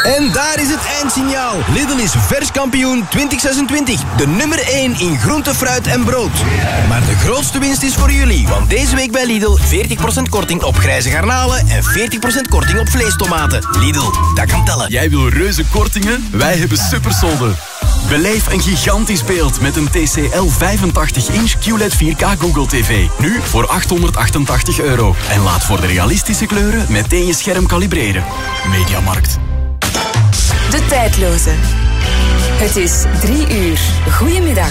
En daar is het eindsignaal. Lidl is vers kampioen 2026. De nummer 1 in groente, fruit en brood. Maar de grootste winst is voor jullie. Want deze week bij Lidl 40% korting op grijze garnalen en 40% korting op vleestomaten. Lidl, dat kan tellen. Jij wil reuze kortingen? Wij hebben supersolden. Beleef een gigantisch beeld met een TCL 85-inch QLED 4K Google TV. Nu voor €888. En laat voor de realistische kleuren meteen je scherm kalibreren. Mediamarkt. De tijdloze. Het is 3 uur. Goedemiddag.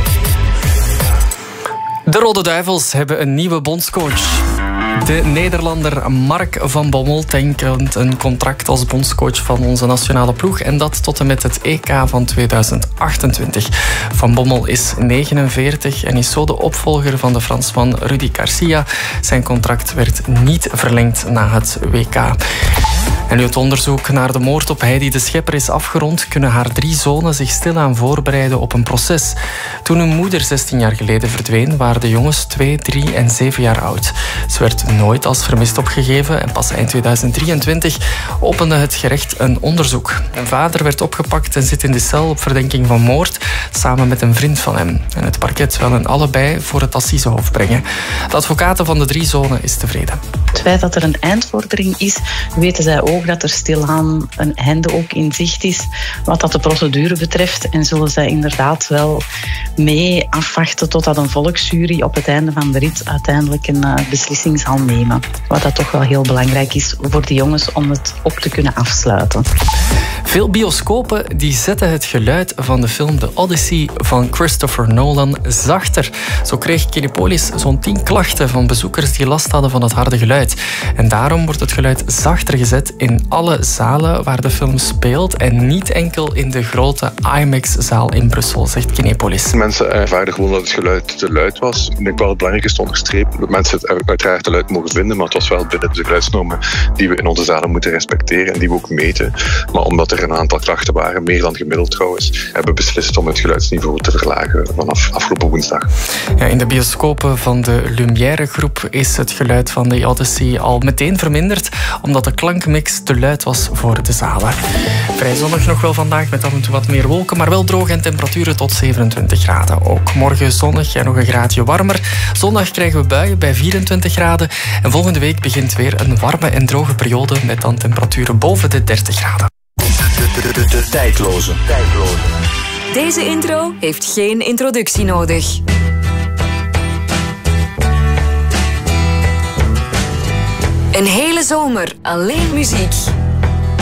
De Rode Duivels hebben een nieuwe bondscoach. De Nederlander Mark van Bommel tekent een contract als bondscoach van onze nationale ploeg en dat tot en met het EK van 2028. Van Bommel is 49 en is zo de opvolger van de Fransman Rudy Garcia. Zijn contract werd niet verlengd na het WK. En nu het onderzoek naar de moord op Heidi de Schepper is afgerond, kunnen haar 3 zonen zich stilaan voorbereiden op een proces. Toen hun moeder 16 jaar geleden verdween, waren de jongens 2, 3 en 7 jaar oud. Ze werd nooit als vermist opgegeven en pas eind 2023 opende het gerecht een onderzoek. Een vader werd opgepakt en zit in de cel op verdenking van moord, samen met een vriend van hem. En het parket wil hen allebei voor het Assisehof brengen. De advocaten van de 3 zonen is tevreden. Het feit dat er een eindvordering is, weten zij ook dat er stilaan een einde ook in zicht is wat dat de procedure betreft. En zullen zij inderdaad wel mee afwachten totdat een volksjury op het einde van de rit uiteindelijk een beslissing zal nemen. Wat dat toch wel heel belangrijk is voor de jongens om het op te kunnen afsluiten. Veel bioscopen die zetten het geluid van de film The Odyssey van Christopher Nolan zachter. Zo kreeg Kinepolis zo'n 10 klachten van bezoekers die last hadden van het harde geluid. En daarom wordt het geluid zachter gezet in alle zalen waar de film speelt en niet enkel in de grote IMAX-zaal in Brussel, zegt Kinepolis. Mensen ervaren gewoon dat het geluid te luid was. Ik denk wel het belangrijk is te onderstrepen dat mensen het uiteraard te luid mogen vinden, maar het was wel binnen de geluidsnormen die we in onze zalen moeten respecteren en die we ook meten. Maar omdat er een aantal klachten waren, meer dan gemiddeld trouwens, hebben we beslist om het geluidsniveau te verlagen vanaf afgelopen woensdag. Ja, in de bioscopen van de Lumière groep is het geluid van de Odyssey al meteen verminderd, omdat de klankmix te luid was voor de zalen. Vrij zonnig nog wel vandaag met af en toe wat meer wolken, maar wel droog en temperaturen tot 27 graden. Ook morgen zonnig en nog een graadje warmer. Zondag krijgen we buien bij 24 graden en volgende week begint weer een warme en droge periode met dan temperaturen boven de 30 graden. De tijdloze. Deze intro heeft geen introductie nodig. Een hele zomer alleen muziek.